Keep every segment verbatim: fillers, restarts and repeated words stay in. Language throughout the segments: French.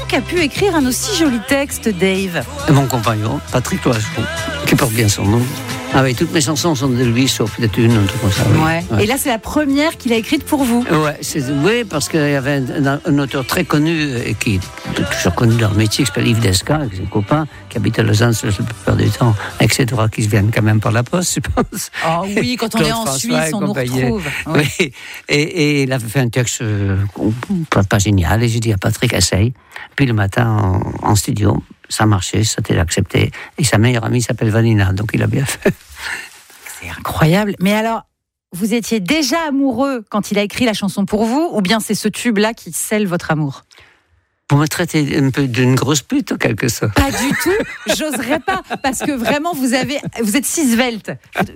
qui a pu écrire un aussi joli texte, Dave? Et mon compagnon, Patrick Loiseau, qui porte bien son nom. Ah oui, toutes mes chansons sont de lui, sauf peut-être une, un truc comme ça. Oui. Ouais. Ouais. Et là, c'est la première qu'il a écrite pour vous. Ouais, c'est, oui, parce qu'il y avait un, un, un auteur très connu, et qui est toujours connu dans le métier, qui s'appelle Yves Desca, avec ses copains, qui habite à Lausanne la plupart du temps, avec ses droits qui se viennent quand même par la poste, je pense. Ah oh oui, quand on est en Suisse, on nous retrouve. Oui, oui. Et, et il avait fait un texte euh, pas, pas génial, et j'ai dit à Patrick, essaye. Puis le matin, en, en studio, ça marchait, ça a été accepté. Et sa meilleure amie s'appelle Vanina, donc il a bien fait. C'est incroyable. Mais alors, vous étiez déjà amoureux quand il a écrit la chanson pour vous, ou bien c'est ce tube-là qui scelle votre amour? Vous me traitez un peu d'une grosse pute, en quelque sorte. Pas du tout, j'oserais pas, parce que vraiment, vous avez, vous êtes si svelte.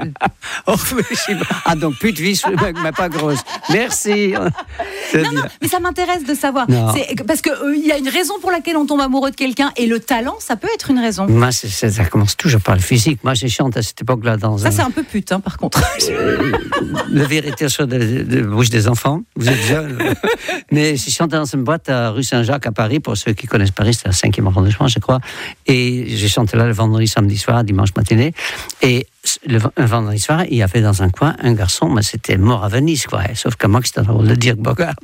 Oh, ah, donc pute, vice, mais pas grosse. Merci. Non, non, mais ça m'intéresse de savoir. C'est, parce qu'il euh, y a une raison pour laquelle on tombe amoureux de quelqu'un, et le talent, ça peut être une raison. Moi, c'est, c'est, ça commence toujours par le physique. Moi, j'ai chanté à cette époque-là dans ça, un... c'est un peu pute, hein, par contre. Euh, la vérité sur de, de, de bouche des enfants. Vous êtes jeune. Mais j'ai chanté dans une boîte à rue Saint-Jacques, à Paris, pour ceux qui connaissent Paris, c'est le cinquième arrondissement, je crois. Et j'ai chanté là le vendredi, samedi soir, dimanche matinée. Et le, le vendredi soir, il y avait dans un coin un garçon, mais c'était mort à Venise, quoi. Sauf que moi, c'était drôle de Dirk Bogarde.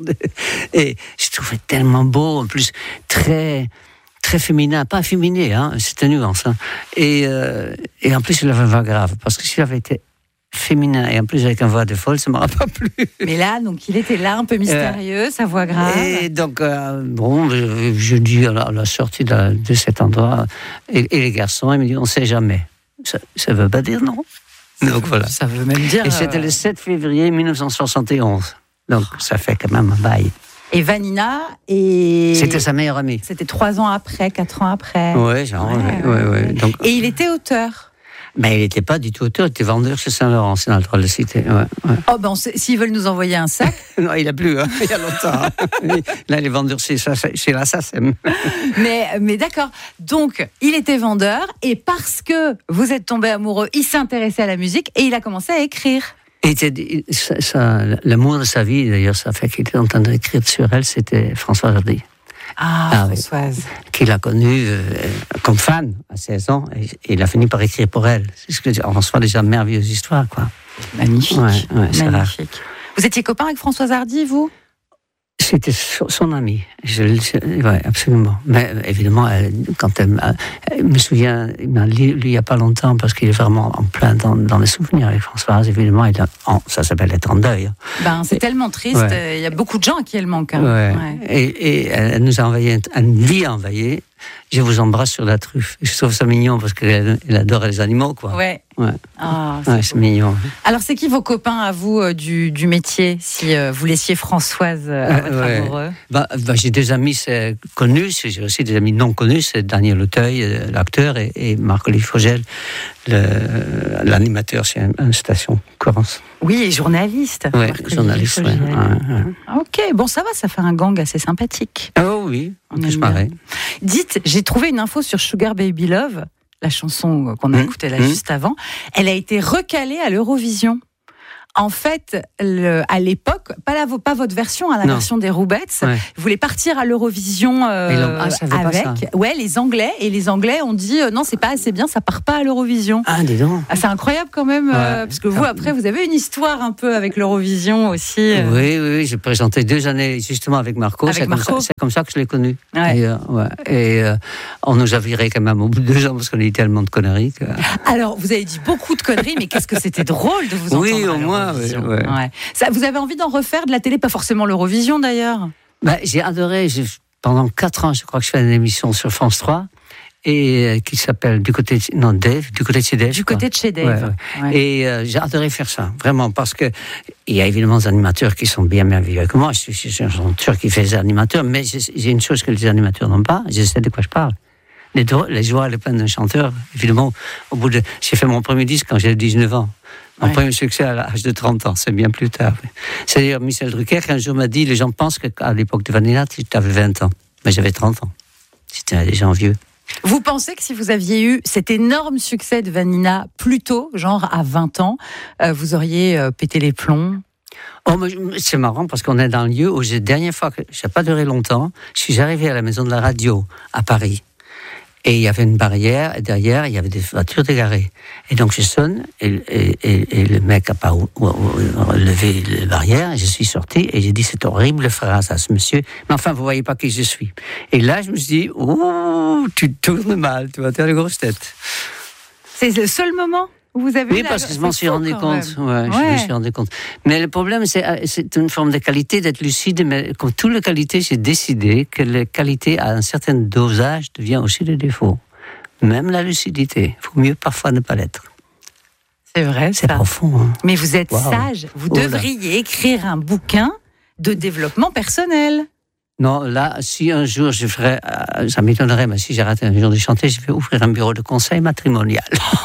Et je trouvais tellement beau, en plus, très... très féminin, pas féminé, hein, c'est une nuance. Hein. Et, euh, et en plus, il avait une voix grave, parce que s'il avait été féminin et en plus avec une voix de folle, ça ne m'aurait pas plu. Mais là, donc, il était là, un peu mystérieux, euh, sa voix grave. Et donc, euh, bon, je, je dis à la, à la sortie de, de cet endroit, et, et les garçons, ils me disent, on ne sait jamais. Ça ne veut pas dire non. Donc ça, voilà. Ça veut même dire... Et c'était le sept février mille neuf cent soixante et onze. Donc, ça fait quand même un bail. Et Vanina, et... C'était sa meilleure amie. C'était trois ans après, quatre ans après. Ouais, genre, ouais, ouais, ouais, ouais. Donc... Et il était auteur. Mais il n'était pas du tout auteur, il était vendeur chez Saint-Laurent, c'est dans le droit de le citer. Ouais, ouais. Oh ben, sait, s'ils veulent nous envoyer un sac. Non, il n'a plus, hein, il y a longtemps. Là, il est vendeur chez, chez la S A C E M. Mais, mais d'accord, donc il était vendeur, et parce que vous êtes tombé amoureux, il s'est intéressé à la musique, et il a commencé à écrire. Et ça, ça, l'amour de sa vie, d'ailleurs, ça fait qu'il était en train d'écrire sur elle, c'était Françoise Hardy. Ah, ah Françoise. Oui, qu'il a connue euh, comme fan à seize ans, et, et il a fini par écrire pour elle. C'est ce que on reçoit déjà de merveilleuses histoires, quoi. Magnifique. Ouais, ouais, c'est Magnifique. Rare. Vous étiez copain avec Françoise Hardy, vous? C'était son, son amie, je, je, ouais, absolument. Mais évidemment, elle, quand elle, elle me souvient, il m'a lu, lu il n'y a pas longtemps, parce qu'il est vraiment en plein dans, dans les souvenirs avec Françoise. Évidemment, il a, en, ça s'appelle être en deuil. Ben, c'est et, tellement triste. Ouais. Il y a beaucoup de gens à qui elle manque. Hein. Ouais. Ouais. Et, et elle nous a envoyé, elle lui a envoyé. Je vous embrasse sur la truffe. Je trouve ça mignon parce qu'elle elle adore les animaux, quoi. Ouais. Ouais. Ah, c'est, ouais, c'est mignon. Alors, c'est qui vos copains à vous euh, du, du métier, si euh, vous laissiez Françoise euh, à votre euh, ouais. amoureux? Bah, bah, j'ai des amis c'est, connus, j'ai aussi des amis non connus. C'est Daniel Auteuil, euh, l'acteur, et, et Marc-Olivier Fogel, le, l'animateur chez une station Corrence. Oui, et journaliste. Oui, journaliste. Ouais, ouais, ouais. Ok, bon, ça va, ça fait un gang assez sympathique. Oh oui, on peut se marrer. Dites, j'ai trouvé une info sur Sugar Baby Love, la chanson qu'on a mmh, écoutée là mmh. juste avant. Elle a été recalée à l'Eurovision. En fait, le, à l'époque, pas, la, pas votre version, hein, la non. version des Roubettes, ouais. voulait partir à l'Eurovision euh, ah, avec. Ouais, les Anglais et les Anglais ont dit euh, non, c'est pas assez bien, ça part pas à l'Eurovision. Ah, dis donc. Ah, c'est incroyable quand même, ouais. euh, parce que vous après, vous avez une histoire un peu avec l'Eurovision aussi. Euh... Oui, oui, oui, j'ai présenté deux années justement avec Marco. Avec c'est, Marco. Comme ça, c'est comme ça que je l'ai connu. Ouais. Et, euh, ouais. et euh, on nous a virés quand même au bout de deux ans parce qu'on a dit tellement de conneries. Que... Alors, vous avez dit beaucoup de conneries, mais qu'est-ce que c'était drôle de vous entendre. Oui, au moins. Oui, ouais. Ouais. Ça, vous avez envie d'en refaire de la télé, pas forcément l'Eurovision d'ailleurs? Bah, j'ai adoré, j'ai, pendant quatre ans, je crois que je fais une émission sur France trois, et euh, qui s'appelle du côté de, non, Dave, du côté de chez Dave. Du côté de chez Dave. Ouais, ouais. Ouais. Et euh, j'ai adoré faire ça, vraiment, parce que il y a évidemment des animateurs qui sont bien merveilleux que moi. Je suis, je suis un chanteur qui fait des animateurs, mais j'ai, j'ai une chose que les animateurs n'ont pas, je sais de quoi je parle. Les, les joies, les peines d'un chanteur, évidemment, au bout de, j'ai fait mon premier disque quand j'avais dix-neuf ans. Mon ouais. premier succès à l'âge de trente ans, c'est bien plus tard. C'est-à-dire, Michel Drucker, un jour m'a dit, les gens pensent qu'à l'époque de Vanilla, tu avais vingt ans. Mais j'avais trente ans. C'était des gens vieux. Vous pensez que si vous aviez eu cet énorme succès de Vanilla plus tôt, genre à vingt ans, euh, vous auriez euh, pété les plombs? Oh, mais c'est marrant parce qu'on est dans le lieu où, la dernière fois, que ça n'a pas duré longtemps, je suis arrivé à la maison de la radio à Paris. Et il y avait une barrière, et derrière, il y avait des voitures égarées. Et donc, je sonne, et, et, et, et le mec n'a pas levé la barrière, et je suis sorti, et j'ai dit, cette horrible phrase à ce monsieur, mais enfin, vous ne voyez pas qui je suis. Et là, je me suis dit, oh, tu tournes mal, tu vas faire de grosses têtes. C'est le seul moment où vous avez... Oui, parce que je m'en suis rendu compte. Ouais, ouais. Je me suis rendu compte. Mais le problème, c'est, c'est une forme de qualité d'être lucide, mais comme toute la qualité, j'ai décidé que la qualité, à un certain dosage, devient aussi le défaut. Même la lucidité. Il faut mieux parfois ne pas l'être. C'est vrai, c'est ça. profond. Hein. Mais vous êtes wow. sage. Vous oh devriez là. écrire un bouquin de développement personnel. Non, là, si un jour je ferais, euh, ça m'étonnerait, mais si j'arrête un jour de chanter, je vais ouvrir un bureau de conseil matrimonial.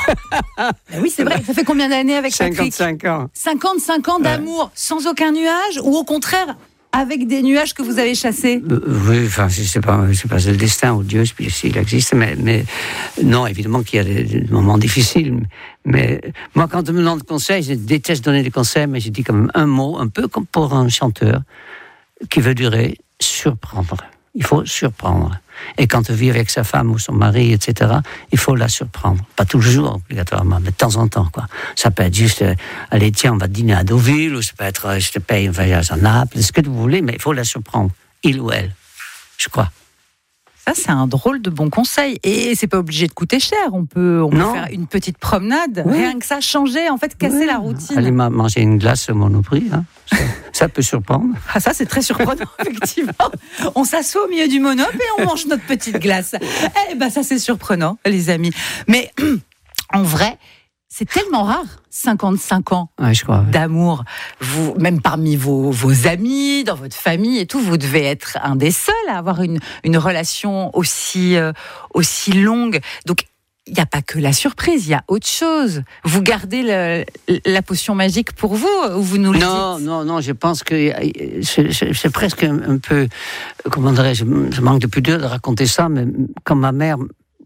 Oui, c'est vrai. Ça fait combien d'années avec Patrick ? cinquante-cinq ans. cinquante-cinq ans d'amour, ouais. Sans aucun nuage, ou au contraire, avec des nuages que vous avez chassés ? euh, Oui, enfin, je sais pas, je sais pas, c'est le destin ou Dieu, s'il existe, mais, mais non, évidemment qu'il y a des, des moments difficiles. Mais moi, quand on me demande conseil, je déteste donner des conseils, mais je dis quand même un mot, un peu comme pour un chanteur, qui veut durer. Surprendre. Il faut surprendre. Et quand on vit avec sa femme ou son mari, et cetera, il faut la surprendre. Pas toujours, obligatoirement, mais de temps en temps, quoi. Ça peut être juste, euh, allez, tiens, on va dîner à Deauville, ou ça peut être, euh, je te paye un voyage à Naples, ce que vous voulez, mais il faut la surprendre. Il ou elle. Je crois. Ça, c'est un drôle de bon conseil. Et c'est pas obligé de coûter cher. On peut, on peut faire une petite promenade. Oui. Rien que ça, changer, en fait, casser oui. la routine. Aller manger une glace au Monoprix, hein. ça, ça peut surprendre. Ah, ça, c'est très surprenant, effectivement. On s'assoit au milieu du Monop et on mange notre petite glace. Eh ben, ça, c'est surprenant, les amis. Mais, en vrai, c'est tellement rare, cinquante-cinq ans ouais, je crois, ouais. d'amour. Vous, même parmi vos, vos amis, dans votre famille et tout, vous devez être un des seuls à avoir une, une relation aussi, euh, aussi longue. Donc, il n'y a pas que la surprise, il y a autre chose. Vous gardez le, la potion magique pour vous, ou vous nous le dites ? Non, non, non, je pense que c'est, c'est, c'est presque un, un peu, comment dirais-je, je manque de pudeur de raconter ça, mais quand ma mère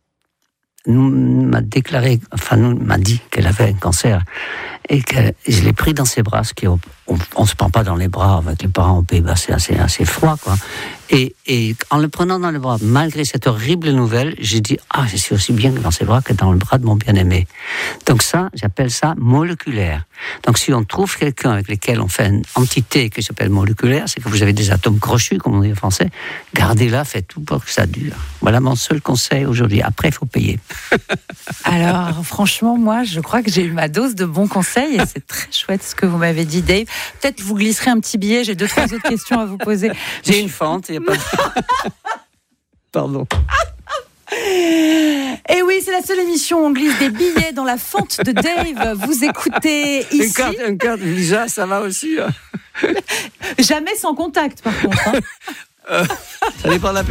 m'a déclaré, enfin, m'a dit qu'elle avait un cancer et que je l'ai pris dans ses bras, ce qui on, on se prend pas dans les bras avec les parents au Pays-Bas, c'est assez, assez froid, quoi. Et, et en le prenant dans les bras, malgré cette horrible nouvelle, j'ai dit ah, je suis aussi bien dans ses bras que dans le bras de mon bien-aimé. Donc ça, j'appelle ça moléculaire. Donc si on trouve quelqu'un avec lequel on fait une entité qui s'appelle moléculaire, c'est que vous avez des atomes crochus, comme on dit en français. Gardez-la, faites tout pour que ça dure. Voilà mon seul conseil aujourd'hui. Après, il faut payer. Alors, franchement, moi, je crois que j'ai eu ma dose de bons conseils et c'est très chouette ce que vous m'avez dit, Dave. Peut-être vous glisserez un petit billet. J'ai deux, trois autres questions à vous poser. J'ai une fente. Il y a pas de... Pardon. Et oui, c'est la seule émission où on glisse des billets dans la fente de Dave. Vous écoutez ici. Une carte, une carte Visa, ça va aussi. Hein. Jamais sans contact, par contre. Hein. Euh, ça dépend de la